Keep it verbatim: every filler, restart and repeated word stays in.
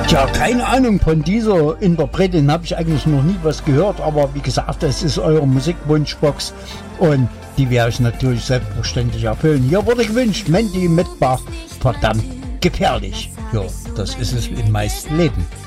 Tja, keine Ahnung, von dieser Interpretin habe ich eigentlich noch nie was gehört, aber wie gesagt, das ist eure Musikwunschbox und die werde ich natürlich selbstverständlich erfüllen. Hier wurde gewünscht, Mandy Mitbach, verdammt gefährlich. Ja, das ist es im meisten Leben.